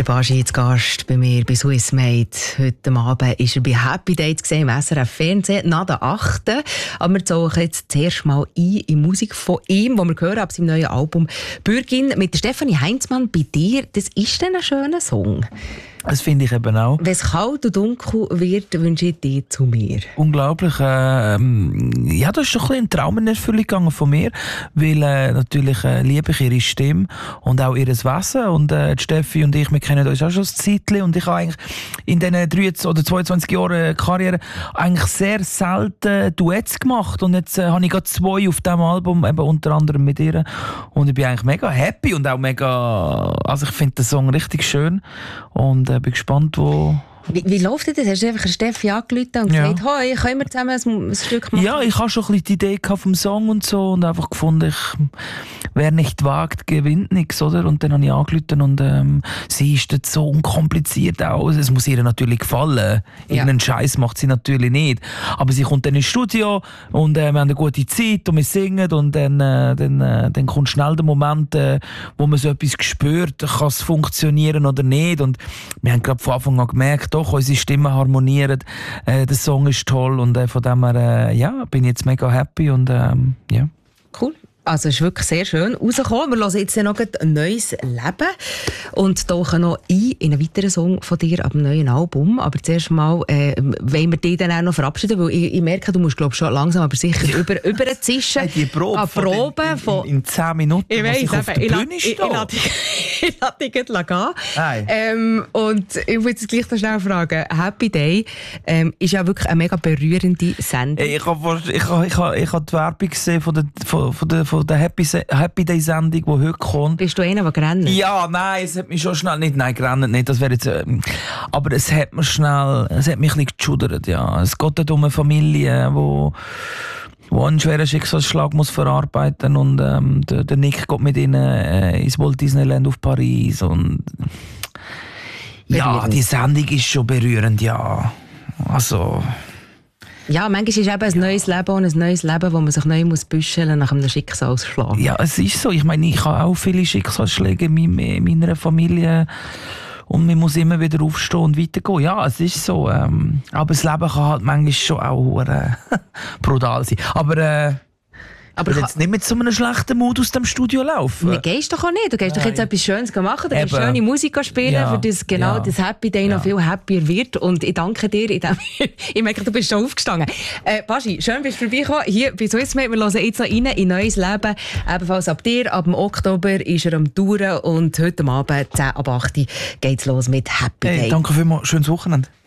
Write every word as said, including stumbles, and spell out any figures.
Der Baschi jetzt Gast bei mir bei Swiss Made. Heute Abend ist er bei Happy Dates gesehen im S R F Fernsehen, nach der achten. Aber wir tauchen jetzt zuerst mal ein in Musik von ihm, die wir hören ab seinem neuen Album «Bürgin» mit der Stefanie Heinzmann bei dir. Das ist dann ein schöner Song. Das finde ich eben auch. Wenn es kalt und dunkel wird, wünsche ich dir zu mir. Unglaublich. Äh, ja, das ist doch ein, ein Traum in Erfüllung gegangen von mir, weil äh, natürlich äh, liebe ich ihre Stimme und auch ihr Wesen. Und äh, die Steffi und ich, wir kennen uns auch schon ein Zeitchen. Und ich habe eigentlich in diesen dreiundzwanzig oder zweiundzwanzig Jahren Karriere eigentlich sehr selten Duets gemacht. Und jetzt äh, habe ich gerade zwei auf diesem Album, eben unter anderem mit ihr. Und ich bin eigentlich mega happy und auch mega... Also ich finde den Song richtig schön. Und Ich bin gespannt, wo... Wie, wie läuft das? Hast du einfach eine Steffi angerufen und ja. gesagt, «Hoi, können wir zusammen ein, ein Stück machen?» Ja, ich habe schon ein bisschen die Idee vom Song und so und einfach gefunden, ich, wer nicht wagt, gewinnt nichts, oder? Und dann habe ich angerufen und ähm, sie ist dort so unkompliziert aus. Es muss ihr natürlich gefallen. Irgendeinen ja. Scheiß macht sie natürlich nicht. Aber sie kommt dann ins Studio und äh, wir haben eine gute Zeit und wir singen und dann, äh, dann, äh, dann kommt schnell der Moment, äh, wo man so etwas spürt, kann es funktionieren oder nicht. Und wir haben gerade von Anfang an gemerkt, doch, unsere Stimmen harmonieren, äh, der Song ist toll und äh, von dem her äh, ja, bin ich jetzt mega happy und ähm, ja. Cool. Also es ist wirklich sehr schön rausgekommen. Wir hören jetzt noch ein neues Leben und tauchen noch ein in einen weiteren Song von dir ab dem neuen Album. Aber zuerst mal äh, wollen wir dich dann auch noch verabschieden, weil ich, ich merke, du musst glaub, schon langsam aber sicher ja. über, über den Zischen. Die Probe, ah, Probe in, von... in, in zehn Minuten, ich weiss, ich auf der ich Bühne stehe. Ich lasse dich gleich gehen. Ähm, und ich will jetzt gleich noch schnell fragen, Happy Day ähm, ist ja wirklich eine mega berührende Sendung. Ich habe ich hab, ich hab, ich hab die Werbung gesehen von der, von, von der, von der Happy, Happy Day Sendung, die heute kommt. Bist du einer, der gerannt? Ja, nein, es hat mich schon schnell, nicht, nein, gerannt nicht, das wäre jetzt, äh, aber es hat mir schnell, es hat mich ein bisschen geschudert, ja. Es geht um eine Familie, wo wo einen schweren Schicksalsschlag muss verarbeiten und ähm, der, der Nick geht mit ihnen äh, ins Walt Disneyland auf Paris und ja, die Sendung ist schon berührend, ja. Also... Ja, manchmal ist eben ein neues Leben und ein neues Leben, wo man sich neu muss büscheln nach einem Schicksalsschlag. Ja, es ist so. Ich meine, ich habe auch viele Schicksalsschläge in meiner Familie und man muss immer wieder aufstehen und weitergehen. Ja, es ist so. Ähm, aber das Leben kann halt manchmal schon auch äh, brutal sein. Aber... Äh, Aber jetzt nicht mit so einem schlechten Mut aus dem Studio laufen. Du gehst doch auch nicht. Du gehst Nein. doch jetzt etwas Schönes machen. Du gehst schöne Musik spielen, ja. für das genau ja. das Happy Day ja. noch viel happier wird. Und ich danke dir. In dem ich merke, du bist schon aufgestanden. Äh, Baschi, schön bist du vorbeigekommen. Hier bei Swiss Made. Wir hören jetzt noch rein in neues Leben. Ebenfalls ab dir. Ab dem Oktober ist er am Touren. Und heute Abend, zehn ab acht, geht es los mit Happy Day. Hey, danke vielmals. Schönes Wochenende.